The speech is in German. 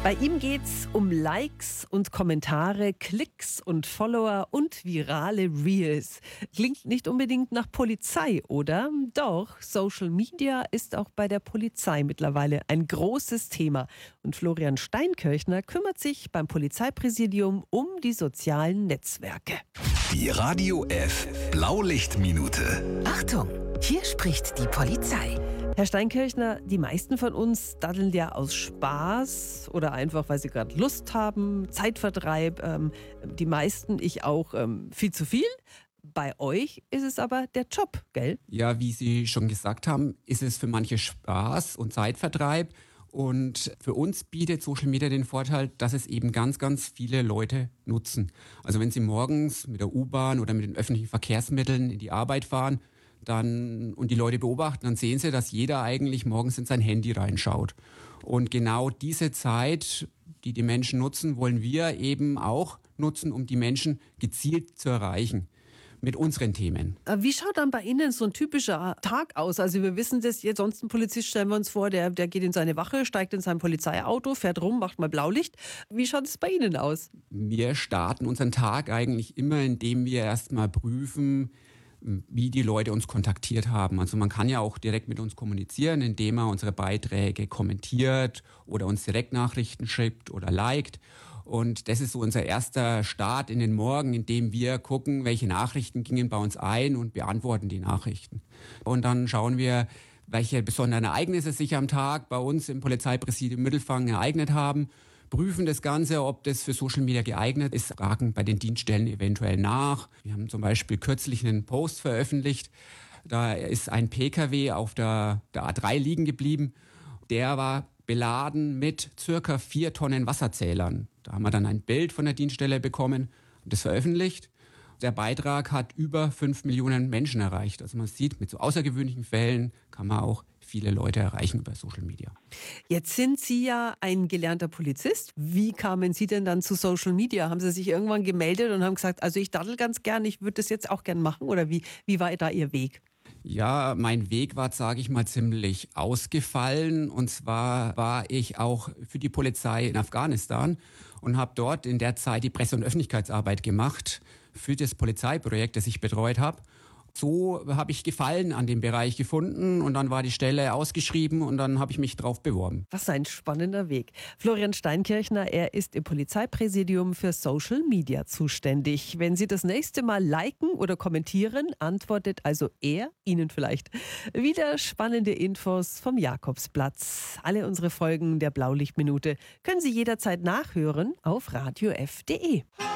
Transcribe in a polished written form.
Bei ihm geht's um Likes und Kommentare, Klicks und Follower und virale Reels. Klingt nicht unbedingt nach Polizei, oder? Doch, Social Media ist auch bei der Polizei mittlerweile ein großes Thema. Und Florian Steinkirchner kümmert sich beim Polizeipräsidium um die sozialen Netzwerke. Die Radio F Blaulichtminute. Achtung, hier spricht die Polizei. Herr Steinkirchner, die meisten von uns daddeln ja aus Spaß oder einfach, weil sie gerade Lust haben, Zeitvertreib. Die meisten, ich auch, viel zu viel. Bei euch ist es aber der Job, gell? Ja, wie Sie schon gesagt haben, ist es für manche Spaß und Zeitvertreib. Und für uns bietet Social Media den Vorteil, dass es eben ganz, ganz viele Leute nutzen. Also wenn Sie morgens mit der U-Bahn oder mit den öffentlichen Verkehrsmitteln in die Arbeit fahren, und die Leute beobachten, dann sehen sie, dass jeder eigentlich morgens in sein Handy reinschaut. Und genau diese Zeit, die die Menschen nutzen, wollen wir eben auch nutzen, um die Menschen gezielt zu erreichen mit unseren Themen. Wie schaut dann bei Ihnen so ein typischer Tag aus? Also wir wissen das jetzt, sonst ein Polizist, stellen wir uns vor, der geht in seine Wache, steigt in sein Polizeiauto, fährt rum, macht mal Blaulicht. Wie schaut es bei Ihnen aus? Wir starten unseren Tag eigentlich immer, indem wir erstmal prüfen, wie die Leute uns kontaktiert haben. Also man kann ja auch direkt mit uns kommunizieren, indem er unsere Beiträge kommentiert oder uns Direktnachrichten schreibt oder liked. Und das ist so unser erster Start in den Morgen, indem wir gucken, welche Nachrichten gingen bei uns ein und beantworten die Nachrichten. Und dann schauen wir, welche besonderen Ereignisse sich am Tag bei uns im Polizeipräsidium Mittelfranken ereignet haben, prüfen das Ganze, ob das für Social Media geeignet ist, fragen bei den Dienststellen eventuell nach. Wir haben zum Beispiel kürzlich einen Post veröffentlicht, da ist ein PKW auf der A3 liegen geblieben. Der war beladen mit circa 4 Tonnen Wasserzählern. Da haben wir dann ein Bild von der Dienststelle bekommen und das veröffentlicht. Der Beitrag hat über 5 Millionen Menschen erreicht. Also man sieht, mit so außergewöhnlichen Fällen kann man auch viele Leute erreichen über Social Media. Jetzt sind Sie ja ein gelernter Polizist. Wie kamen Sie denn dann zu Social Media? Haben Sie sich irgendwann gemeldet und haben gesagt, also ich daddel ganz gern, ich würde das jetzt auch gern machen? Oder wie war da Ihr Weg? Ja, mein Weg war, sage ich mal, ziemlich ausgefallen. Und zwar war ich auch für die Polizei in Afghanistan und habe dort in der Zeit die Presse- und Öffentlichkeitsarbeit gemacht für das Polizeiprojekt, das ich betreut habe. So habe ich Gefallen an dem Bereich gefunden und dann war die Stelle ausgeschrieben und dann habe ich mich drauf beworben. Was ein spannender Weg. Florian Steinkirchner, er ist im Polizeipräsidium für Social Media zuständig. Wenn Sie das nächste Mal liken oder kommentieren, antwortet also er Ihnen vielleicht. Wieder spannende Infos vom Jakobsplatz. Alle unsere Folgen der Blaulichtminute können Sie jederzeit nachhören auf radiof.de.